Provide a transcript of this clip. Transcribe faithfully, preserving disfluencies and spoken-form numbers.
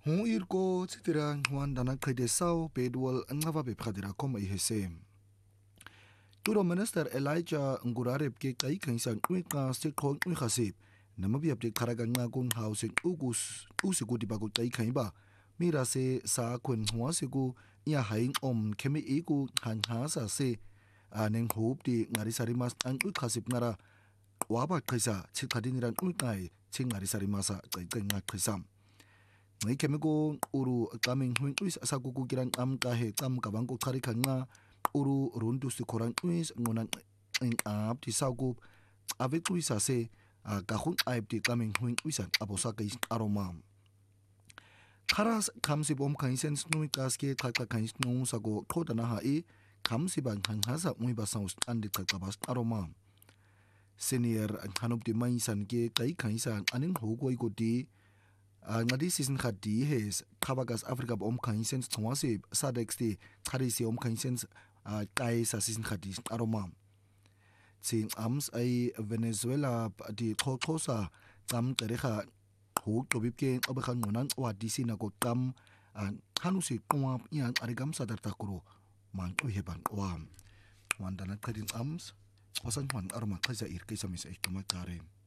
Hong irko titira ngwan dana kede sao pedwal ngava be phadira koma ihese. Turo Minister Elijah Ngurareb ke kai kansa ngwika sekho ngwikasip namabiyap de kharaga ngagun housing ugus usigu di bagu kai kaiba mira se sa kun hwa sigu ya haing om kemi igu han hasa se aneng hope di ngari sarimas ang ukasip ngara waba kaisa chikadiniran ukai chingari sarimasa kai kai ngak kaisam ngai kemiko uru kaming huing uis asagugu kiran am kahe kam kabang ko kari nga uru rundu si korang uis ngonan ing ap di sagu avet uis ase kahun aip di kaming huing uisan abosa kais aroma karas kamsi bom kaisen snui kaske kaka kais nung sago koda na hai kamsi bang hang hasa ui basaus andi kakabas aroma senior hanup di maisan ke kai kaisan aning hogoi ko di ngadi season khadi hes khabagas africa om kaisen thwase sadex di kharisi om kaisen kai sa season khadi aroma ching ams ai venezuela di khokhosa cham terekha hu tobip ke abakhan ngonan wa dc na ko kam hanusi kwa yang arigam sadar takuro man to heban wa wandana khadin ams wasan wan arma khaja ir kaisa mis ai kama kare